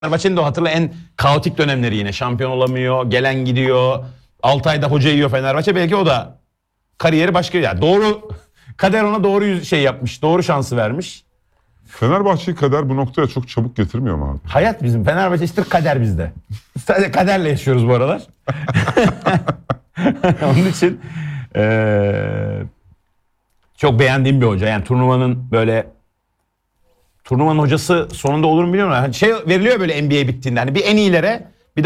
Fenerbahçe'nin de hatırla en kaotik dönemleri yine. Şampiyon olamıyor, gelen gidiyor. 6 ayda hoca yiyor Fenerbahçe. Belki o da kariyeri başka. Yani doğru, kader ona doğru şey yapmış, doğru şansı vermiş. Fenerbahçe'yi kader bu noktaya çok çabuk getirmiyor mu abi? Hayat bizim. Fenerbahçe işte kader bizde. Sadece kaderle yaşıyoruz bu aralar. Onun için çok beğendiğim bir hoca. Yani turnuvanın hocası sonunda olur mu bilmiyorum. Hani şey veriliyor böyle NBA bittiğinde. Hani bir en iyilere bir de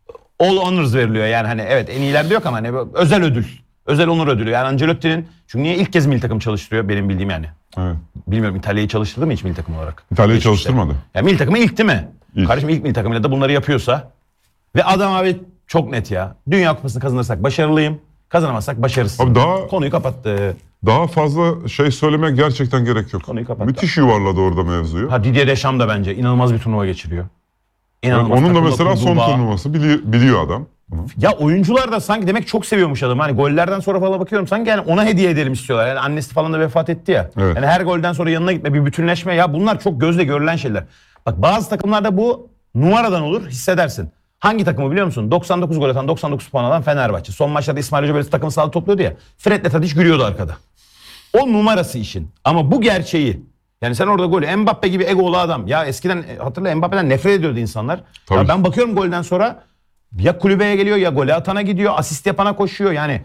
all honors veriliyor. Yani hani evet en iyiler de yok ama hani özel ödül. Özel onur ödülü. Yani Ancelotti'nin çünkü niye ilk kez milli takım çalıştırıyor benim bildiğim yani. Evet. Bilmiyorum İtalya'yı çalıştırdı mı hiç milli takım olarak? İtalya'yı çalıştırmadı. Yani milli takımı ilk değil mi? İlk. Kardeşim ilk milli takımıyla da bunları yapıyorsa ve adam abi çok net ya. Dünya Kupası'nı kazanırsak başarılıyım. Kazanamazsak başarısız. Abi konuyu kapattı. Daha fazla şey söylemek gerçekten gerek yok. Konuyu kapattı. Müthiş yuvarladı orada mevzuyu. Ha Didier Deschamps da bence inanılmaz bir turnuva geçiriyor. İnanılmaz. Onun da mesela son turnuvası biliyor adam. Ya oyuncular da sanki demek çok seviyormuş adam. Hani gollerden sonra falan bakıyorum sanki yani ona hediye edelim istiyorlar. Yani annesi falan da vefat etti ya. Evet. Yani her golden sonra yanına gitme, bir bütünleşme. Ya bunlar çok gözle görülen şeyler. Bak bazı takımlarda bu numaradan olur, hissedersin. Hangi takımı biliyor musun? 99 gol atan, 99 puan alan Fenerbahçe. Son maçlarda İsmail Hoca böyle takım sağlığı topluyordu ya. Fred'le Tadiç gülüyordu arkada. O numarası işin. Ama bu gerçeği. Yani sen orada golü Mbappe gibi egolu adam. Ya eskiden hatırla Mbappe'den nefret ediyordu insanlar. Ya ben bakıyorum golden sonra ya kulübeye geliyor ya gole atana gidiyor. Asist yapana koşuyor. Yani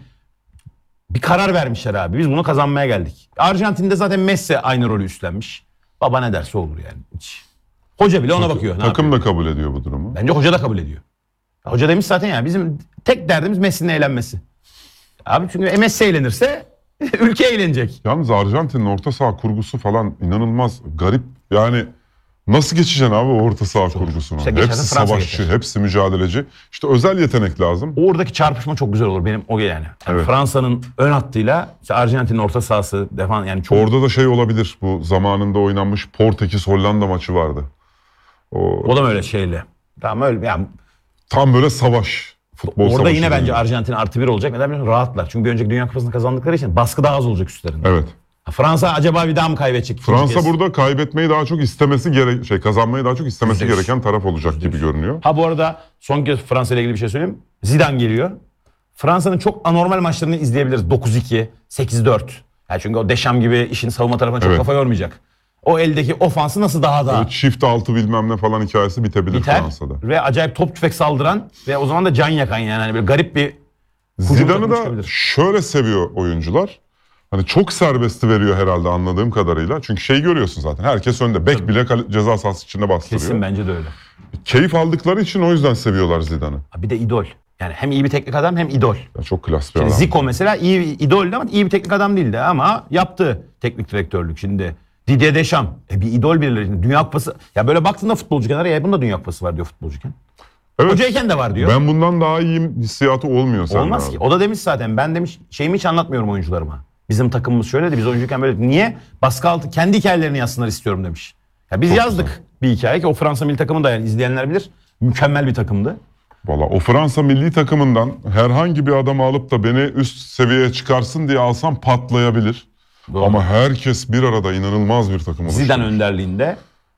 bir karar vermişler abi. Biz bunu kazanmaya geldik. Arjantin'de zaten Messi aynı rolü üstlenmiş. Baba ne derse olur yani. Hiç. Hoca bile ona bakıyor. Takım da kabul ediyor bu durumu. Bence hoca da kabul ediyor. Hoca demiş zaten ya bizim tek derdimiz Messi'nin eğlenmesi. Abi çünkü Messi eğlenirse ülke eğlenecek. Yalnız Arjantin'in orta saha kurgusu falan inanılmaz garip. Yani nasıl geçeceksin abi orta saha kurgusunu? İşte hepsi savaşçı, hepsi mücadeleci. İşte özel yetenek lazım. Oradaki çarpışma çok güzel olur benim o yani. Evet. Fransa'nın ön hattıyla işte Arjantin'in orta sahası defan yani çok. Orada da şey olabilir. Bu zamanında oynanmış Portekiz Hollanda maçı vardı. O da mı öyle şeyle? Tamam öyle yani. Tam böyle savaş. Futbol orada savaşı yine bence yani. Arjantin +1 olacak. Neden biliyor musun? Rahatlar. Çünkü bir önceki Dünya Kupası'nı kazandıkları için baskı daha az olacak üstlerinde. Evet. Fransa acaba bir daha mı kaybedecek? Fransa burada kaybetmeyi daha çok istemesi kazanmayı daha çok istemesi gereken taraf olacak gibi görünüyor. Ha bu arada son kez Fransa ile ilgili bir şey söyleyeyim. Zidane geliyor. Fransa'nın çok anormal maçlarını izleyebiliriz. 9-2, 8-4. Yani çünkü o Deschamps gibi işin savunma tarafına çok kafa yormayacak. O eldeki ofansı nasıl daha Evet, çift altı bilmem ne falan hikayesi biter Fransa'da. Ve acayip top tüfek saldıran ve o zaman da can yakan yani hani böyle garip bir Zidane'ı da şöyle seviyor oyuncular. Hani çok serbesti veriyor herhalde anladığım kadarıyla. Çünkü şeyi görüyorsun zaten. Herkes önde. Bek bile ceza sahası içinde bastırıyor. Kesin bence de öyle. Keyif aldıkları için o yüzden seviyorlar Zidane'ı. Bir de idol. Yani hem iyi bir teknik adam hem idol. Ya çok klas bir adam. Zico mesela iyi bir idoldü ama iyi bir teknik adam değildi ama yaptı teknik direktörlük şimdi. Didier Deschamps. Bir idol birileri. Dünya Kupası. Ya böyle baktığında futbolcuken ya bunda Dünya Kupası var diyor futbolcuken. Evet. Hocayken de var diyor. Ben bundan daha iyiyim hissiyatı olmuyor sende. Olmaz ki. O da demiş zaten. Ben demiş şeyimi hiç anlatmıyorum oyuncularıma. Bizim takımımız şöyle de biz oyuncuyken böyle. Niye? Baskı altı kendi hikayelerini yazsınlar istiyorum demiş. Ya biz çok yazdık güzel bir hikaye ki o Fransa milli takımı da yani izleyenler bilir. Mükemmel bir takımdı. Valla o Fransa milli takımından herhangi bir adamı alıp da beni üst seviyeye çıkarsın diye alsam patlayabilir. Doğru. Ama herkes bir arada inanılmaz bir takım oluşturmuş. Zidane önderliğinde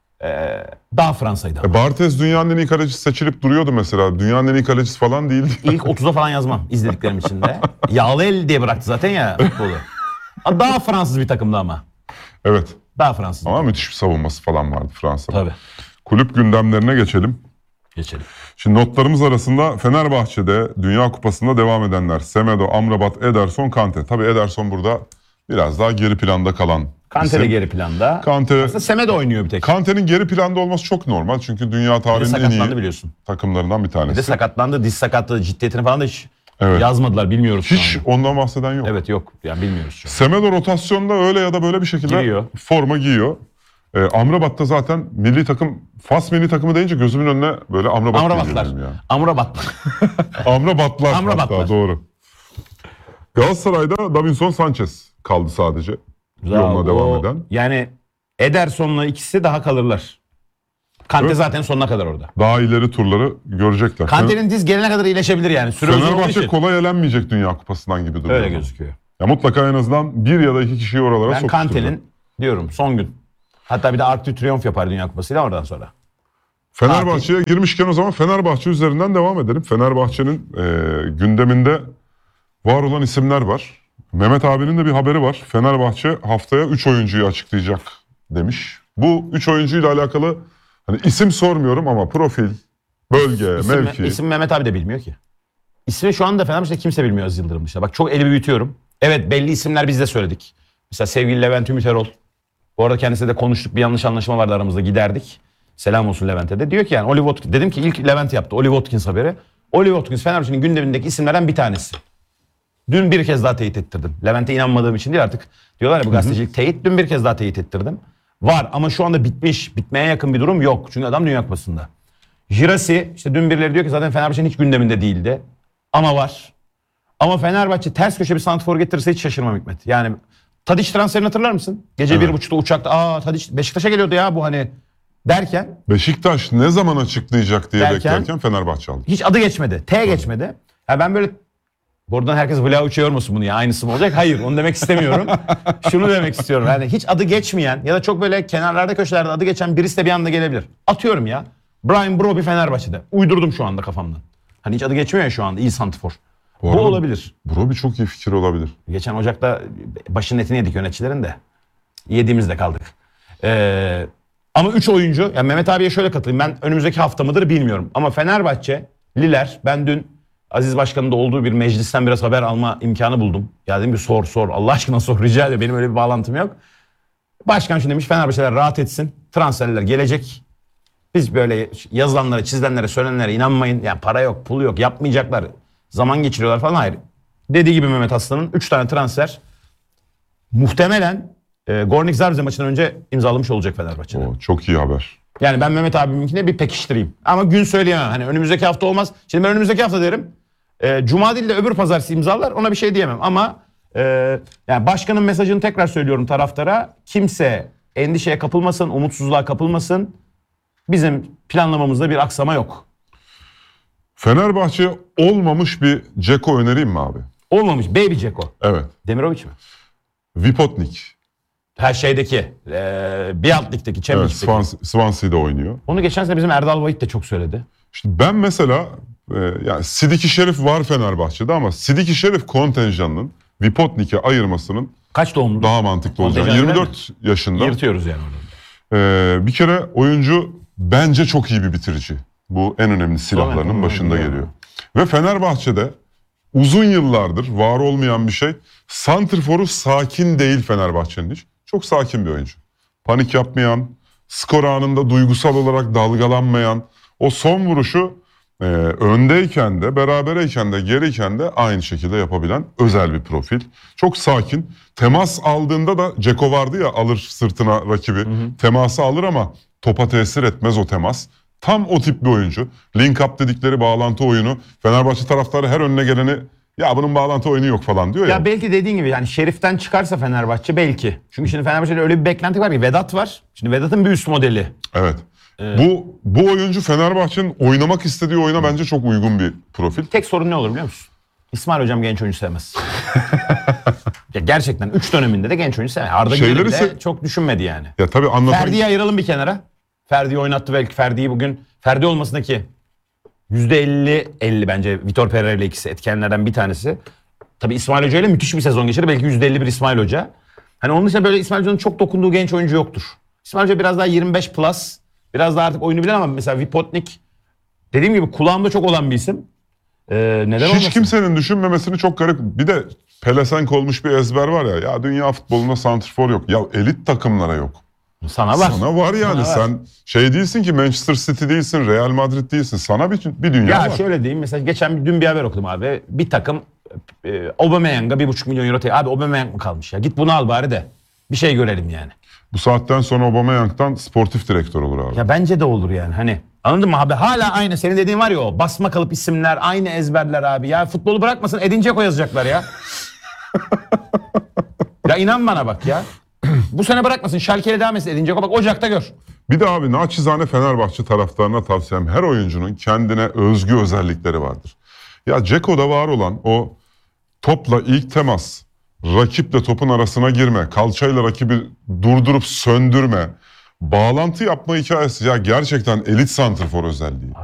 daha Fransa'ydı. Barthez dünyanın en iyi kalecisi seçilip duruyordu mesela. Dünyanın en iyi kalecisi falan değildi. İlk 30'a falan yazmam izlediklerim içinde. Yağlı el diye bıraktı zaten ya futbolu. Daha Fransız bir takımdı ama. Evet. Daha Fransız. Ama müthiş bir savunması falan vardı Fransa'da. Tabii. Kulüp gündemlerine geçelim. Geçelim. Şimdi notlarımız arasında Fenerbahçe'de Dünya Kupası'nda devam edenler. Semedo, Amrabat, Ederson, Kante. Tabii Ederson burada biraz daha geri planda kalan. Kante de geri planda. Kante, aslında Semedo oynuyor bir tek. Kante'nin geri planda olması çok normal. Çünkü dünya tarihinin en iyi biliyorsun. takımlarından bir tanesi. Bir de sakatlandı. Diz sakatlığı ciddiyetini falan da hiç yazmadılar. Bilmiyoruz şu Hiç ondan bahseden yok. Evet yok. Yani bilmiyoruz şu an. Semedo rotasyonda öyle ya da böyle bir şekilde forma giyiyor. Amrabat da zaten milli takım, Fas milli takımı deyince gözümün önüne böyle Amrabat geliyor benim ya. Amrabatlar. Amrabatlar hatta Amrabatlar. doğru. Galatasaray'da Davinson Sanchez kaldı sadece. Yoluna devam eden. Yani Ederson'la ikisi daha kalırlar. Kante zaten sonuna kadar orada. Daha ileri turları görecekler. Kante'nin diz gelene kadar iyileşebilir yani. Fenerbahçe kolay elenmeyecek Dünya Kupası'ndan gibi duruyor. Öyle gözüküyor. Ya mutlaka en azından bir ya da iki kişiyi oralara ben Kante'nin diyorum son gün. Hatta bir de Arc de Triomphe yapar Dünya Kupası'yla oradan sonra. Fenerbahçe'ye girmişken o zaman Fenerbahçe üzerinden devam edelim. Fenerbahçe'nin gündeminde var olan isimler var. Mehmet abinin de bir haberi var. Fenerbahçe haftaya 3 oyuncuyu açıklayacak demiş. Bu 3 oyuncuyla alakalı hani isim sormuyorum ama profil, bölge, mevki. İsim Mehmet abi de bilmiyor ki. İsmi şu anda Fenerbahçe'de kimse bilmiyor Aziz Yıldırım dışında. Bak çok eli büyütüyorum. Evet, belli isimler biz de söyledik. Mesela sevgili Levent Ümit Erol. Bu arada kendisiyle de konuştuk. Bir yanlış anlaşma vardı aramızda, giderdik. Selam olsun Levent'e de. Diyor ki yani Oli Watkins. Dedim ki ilk Levent yaptı. Oli Watkins haberi. Oli Watkins Fenerbahçe'nin gündemindeki isimlerden bir tanesi. Dün bir kez daha teyit ettirdim. Levent'e inanmadığım için değil artık. Diyorlar ya bu gazetecilik teyit. Dün bir kez daha teyit ettirdim. Var ama şu anda bitmiş. Bitmeye yakın bir durum yok. Çünkü adam Dünya Kupası'nda. Jirasi işte dün birileri diyor ki zaten Fenerbahçe'nin hiç gündeminde değildi. Ama var. Ama Fenerbahçe ters köşe bir santrfor getirirse hiç şaşırmam Hikmet. Yani Tadiç transferini hatırlar mısın? Gece Evet. 1.30'da uçakta Tadiç Beşiktaş'a geliyordu ya bu hani derken Beşiktaş ne zaman açıklayacak diye Derken- beklerken Fenerbahçe aldı. hiç adı geçmedi. T geçmedi. Ya ben böyle buradan herkes Vlahovic'e yormasın bunu ya. Aynısı mı olacak? Hayır, onu demek istemiyorum. Şunu demek istiyorum. Yani hiç adı geçmeyen ya da çok böyle kenarlarda köşelerde adı geçen birisi de bir anda gelebilir. Atıyorum ya. Brian Broby Fenerbahçe'de. Uydurdum şu anda kafamdan. Hani hiç adı geçmiyor ya şu anda. İyi santrfor. Bu arada olabilir. Broby çok iyi fikir olabilir. Geçen Ocak'ta başının etini yedik yöneticilerin de. Yediğimizde kaldık. Ama 3 oyuncu. Yani Mehmet abiye şöyle katılayım. Ben önümüzdeki hafta mıdır bilmiyorum. Ama Fenerbahçeliler, ben dün Aziz Başkan'ın da olduğu bir meclisten biraz haber alma imkanı buldum. Ya dedim bir sor. Allah aşkına sor, rica ediyorum. Benim öyle bir bağlantım yok. Başkan şunu demiş: Fenerbahçeliler rahat etsin. Transferler gelecek. Biz böyle yazılanlara, çizilenlere, söylenenlere inanmayın. Yani para yok, pul yok, yapmayacaklar. Zaman geçiriyorlar falan. Hayır. Dediği gibi Mehmet Aslan'ın 3 tane transfer muhtemelen Gornik Zabrze maçından önce imzalamış olacak Fenerbahçe'de. Çok iyi haber. Yani ben Mehmet abiminkine bir pekiştireyim. Ama gün söyleyemem. Hani önümüzdeki hafta olmaz. Şimdi ben önümüzdeki hafta derim. Cuma değil de öbür pazartesi imzalar. Ona bir şey diyemem. Ama yani başkanın mesajını tekrar söylüyorum taraftara. Kimse endişeye kapılmasın, umutsuzluğa kapılmasın. Bizim planlamamızda bir aksama yok. Fenerbahçe olmamış bir Dzeko önereyim mi abi? Olmamış. Baby Dzeko. Evet. Demirovic mi? Vipotnik. Her şeydeki. Bir alt ligdeki. Evet, Championship'teki. Swansea'de oynuyor. Onu geçen sene bizim Erdal Vahit de çok söyledi. İşte ben mesela yani Sidiki Şerif var Fenerbahçe'de ama Sidiki Şerif kontenjanının Vipotnik'e ayırmasının Kaç doğumlu? daha mantıklı olacak. Kontenjan 24 yaşında. Yırtıyoruz yani orada. Bir kere oyuncu bence çok iyi bir bitirici. Bu en önemli silahlarının Tamam, başında tamam. geliyor. Ve Fenerbahçe'de uzun yıllardır var olmayan bir şey. Santrforu sakin değil Fenerbahçe'nin hiç. Çok sakin bir oyuncu. Panik yapmayan, skor anında duygusal olarak dalgalanmayan, o son vuruşu öndeyken de, berabereyken de, geriyken de aynı şekilde yapabilen özel bir profil. Çok sakin. Temas aldığında da Dzeko vardı ya, alır sırtına rakibi. Teması alır ama topa tesir etmez o temas. Tam o tip bir oyuncu. Link up dedikleri bağlantı oyunu. Fenerbahçe taraftarı her önüne geleni ya bunun bağlantı oyunu yok falan diyor ya. Ya belki dediğin gibi yani Şerif'ten çıkarsa Fenerbahçe belki. Çünkü şimdi Fenerbahçe'de öyle bir beklenti var ki Vedat var. Şimdi Vedat'ın bir üst modeli. Evet. Bu oyuncu Fenerbahçe'nin oynamak istediği oyuna bence çok uygun bir profil. Tek sorun ne olur biliyor musun? İsmail hocam genç oyuncu sevmez. Ya gerçekten 3 döneminde de genç oyuncu sevmez. Arda Güler'i bile çok düşünmedi yani. Ya tabii Ferdi'yi ayıralım bir kenara. Ferdi'yi oynattı belki. Ferdi'yi bugün Ferdi olmasındaki %50 bence Vitor Pereira ile ikisi etkenlerden bir tanesi. Tabii İsmail Hoca ile müthiş bir sezon geçirdi. Belki %51 İsmail Hoca. Hani onun dışında böyle İsmail Hoca'nın çok dokunduğu genç oyuncu yoktur. İsmail Hoca biraz daha 25 plus. Biraz daha artık oyunu bilen ama mesela Vipotnik dediğim gibi kulağımda çok olan bir isim. Neden olmasın? Hiç kimsenin düşünmemesini çok garip. Bir de pelesenk olmuş bir ezber var ya. Ya dünya futbolunda santrfor yok. Ya elit takımlara yok. Sana var. Sana var yani. Sana var. Sen şey değilsin ki, Manchester City değilsin, Real Madrid değilsin. Sana bir dünya Ya var. şöyle diyeyim, mesela dün bir haber okudum abi. Bir takım Aubameyang'a 1,5 milyon euro abi Aubameyang mı kalmış ya? Git bunu al bari de bir şey görelim yani. Bu saatten sonra Aubameyang'dan sportif direktör olur abi. Ya bence de olur yani hani. Anladın mı abi? Hala aynı senin dediğin var ya, o basma kalıp isimler, aynı ezberler abi. Ya futbolu bırakmasın, Edin Dzeko yazacaklar ya. Ya inan bana bak ya. Bu sene bırakmasın, Schalke'yle devam etsin Edin Dzeko, bak Ocak'ta gör. Bir de abi naçizane Fenerbahçe taraftarına tavsiyem, her oyuncunun kendine özgü özellikleri vardır. Ya Dzeko'da var olan o topla ilk temas, rakiple topun arasına girme, kalçayla rakibi durdurup söndürme, bağlantı yapma hikayesi ya gerçekten elit santrfor özelliği.